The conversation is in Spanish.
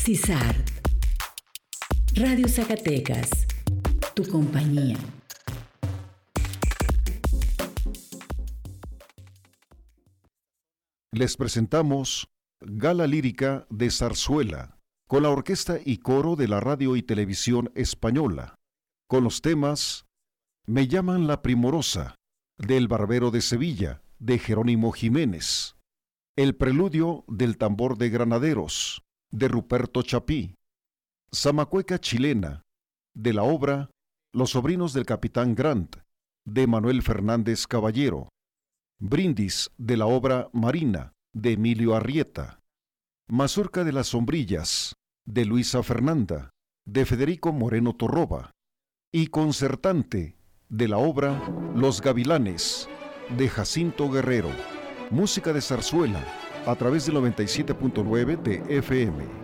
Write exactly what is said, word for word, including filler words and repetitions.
C I S A R, Radio Zacatecas, tu compañía. Les presentamos Gala Lírica de Zarzuela, con la orquesta y coro de la Radio y Televisión Española, con los temas Me llaman la Primorosa, del Barbero de Sevilla, de Jerónimo Jiménez, El Preludio del Tambor de Granaderos, de Ruperto Chapí, Zamacueca Chilena, de la obra Los Sobrinos del Capitán Grant, de Manuel Fernández Caballero, Brindis, de la obra Marina, de Emilio Arrieta, Mazurca de las Sombrillas, de Luisa Fernanda, de Federico Moreno Torroba, y Concertante, de la obra Los Gavilanes, de Jacinto Guerrero. Música de zarzuela, a través del noventa y siete punto nueve de F M.